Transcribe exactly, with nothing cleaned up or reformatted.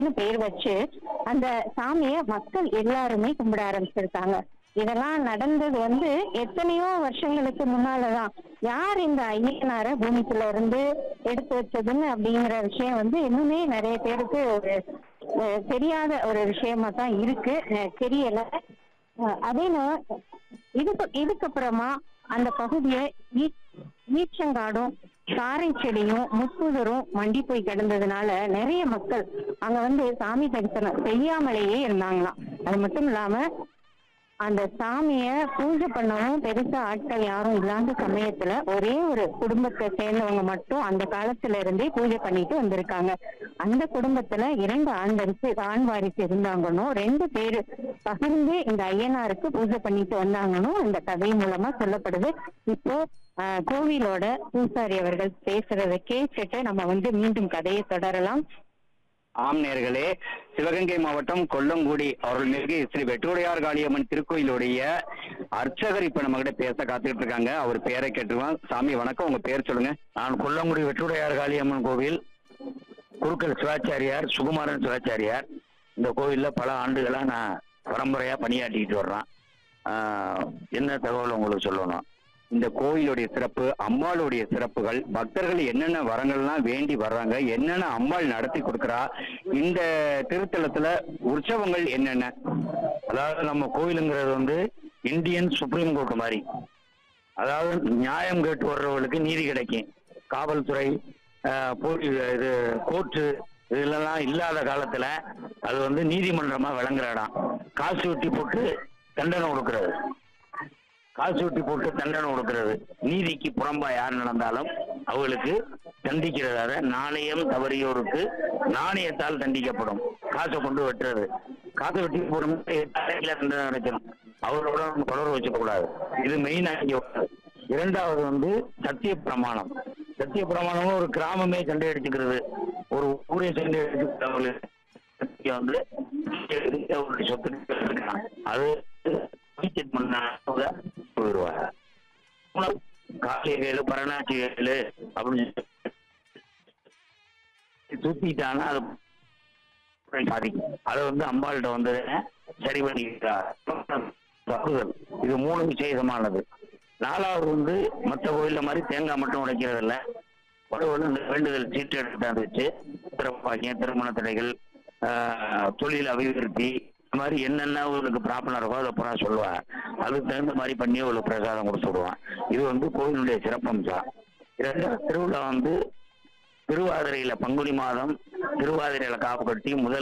பேர் வச்சு அந்த சாமிய மக்கள் எல்லாருமே கும்பிட ஆரம்பிச்சிருக்காங்க. இதெல்லாம் நடந்தது வந்து எத்தனையோ வருஷங்களுக்கு முன்னாலதான். யார் இந்த ஐயனார பூமிக்குள்ள இருந்து எடுத்து வச்சதுன்னு அப்படிங்கிற விஷயம் வந்து இன்னுமே நிறைய பேருக்கு ஒரு அஹ், தெரியாத ஒரு விஷயமா தான் இருக்கு. அஹ், தெரியல. அஹ், அதே நா- இதுக்கு இதுக்கப்புறமா அந்த பகுதியை ஈ- ஈச்சங்காடும் காரை செடியும் முட்புதரும் மண்டி போய் கிடந்ததுனால நிறைய மக்கள் அங்க வந்து சாமி தரிசனம் செய்யாமலேயே இருந்தாங்களாம். அது மட்டும் இல்லாம அந்த சாமிய பூஜை பண்ணவும் பெருசா ஆட்கள் யாரும் இல்லாத சமயத்துல ஒரே ஒரு குடும்பத்தை சேர்ந்தவங்க மட்டும் அந்த காலத்துல இருந்தே பூஜை பண்ணிட்டு வந்திருக்காங்க. அந்த குடும்பத்துல இரண்டு ஆண் வாரிசு ஆண் வாரிசு இருந்தாங்கன்னு ரெண்டு பேரு பகிர்ந்து இந்த ஐயனாருக்கு பூஜை பண்ணிட்டு வந்தாங்கன்னு இந்த கதை மூலமா சொல்லப்படுது. இப்போ ஆஹ் கோவிலோட பூசாரி அவர்கள் பேசுறதை கேட்டுட்டு நம்ம வந்து மீண்டும் கதையை தொடரலாம். ஆம் நேர்களே, சிவகங்கை மாவட்டம் கொல்லங்குடி அருள்மிகு ஸ்ரீ வெட்டுடையார் காளியம்மன் திருக்கோயிலுடைய அர்ச்சகர் இப்ப நம்ம கிட்ட பேச காத்துக்கிட்டு இருக்காங்க. அவர் பேரை கேட்டுருவோம். சாமி வணக்கம், உங்க பேர் சொல்லுங்க. நான் கொல்லங்குடி வெட்டுடையார் காளியம்மன் கோவில் குருக்கள் சிவாச்சாரியார் சுகுமாரன் சிவாச்சாரியார். இந்த கோவில்ல பல ஆண்டுகளா நான் பரம்பரையா பணியாற்றிக்கிட்டு வர்றேன். ஆஹ் என்ன தகவல் உங்களுக்கு சொல்லணும்? இந்த கோயிலுடைய சிறப்பு, அம்பாளுடைய சிறப்புகள், பக்தர்கள் என்னென்ன வரங்கள்லாம் வேண்டி வர்றாங்க, என்னென்ன அம்பாள் நடத்தி கொடுக்குறா, இந்த திருத்தலத்துல உற்சவங்கள் என்னென்ன? அதாவது நம்ம கோவிலுங்கிறது வந்து இந்தியன் சுப்ரீம் கோர்ட் மாதிரி. அதாவது நியாயம் கேட்டு வர்றவர்களுக்கு நீதி கிடைக்கும். காவல்துறை, ஆஹ், போலீ இது கோர்ட்டு இதெல்லாம் இல்லாத காலத்துல அது வந்து நீதிமன்றமா விளங்குற இடம். காசு வெட்டி போட்டு தண்டனை கொடுக்கறது, காசு வெட்டி போட்டு தண்டனை கொடுக்கறது. நீதிக்கு புறம்பா யார் நடந்தாலும் அவங்களுக்கு தண்டிக்கிறதாக. நாணயம் தவறியோருக்கு நாணயத்தால் தண்டிக்கப்படும். காசை கொண்டு வெட்டுறது, காசை வெட்டி போடும் தண்டனை கிடைக்கணும். அவரோட நம்ம தொடர்பு வச்சுக்க கூடாது. இது மெயினா இங்க உள்ளது. இரண்டாவது வந்து சத்திய பிரமாணம். சத்திய பிரமாணமும் ஒரு கிராமமே சண்டை அடிச்சுக்கிறது, ஒரு ஊரே சண்டை அடிச்சுக்கிறவங்களுக்கு வந்து அவருடைய சொத்து இருக்கலாம். அது போயிடுவாங்க. காளிய வேலு பரணாச்சி வேலு அப்படின்னு சுத்திட்டானா அது பாதிக்கும். அதை வந்து அம்பாள்கிட்ட வந்து சரி பண்ணிக்கிறார். இது மூணு விசேஷமானது. நாலாவது வந்து மற்ற கோயில்ல மாதிரி தேங்காய் மட்டும் உடைக்கிறது இல்லை. கடவுள் இந்த வேண்டுதல் சீட்டு எடுத்து வச்சு திறப்பாக்கியம், திருமண தடைகள், தொழில் அபிவிருத்தி, இந்த மாதிரி என்னென்ன உங்களுக்கு ப்ராப்ளம் இருக்கோ அதை பூரா சொல்லுவாங்க. அதுக்கு தகுந்த மாதிரி பண்ணி உங்களுக்கு பிரசாதம் கொடுத்து விடுவான். இது வந்து கோவிலுடைய சிறப்பம்சம். இரண்டாவது திருவிழா வந்து திருவாதிரையில பங்குனி மாதம் திருவாதிரையில காப்பு கட்டி முதல்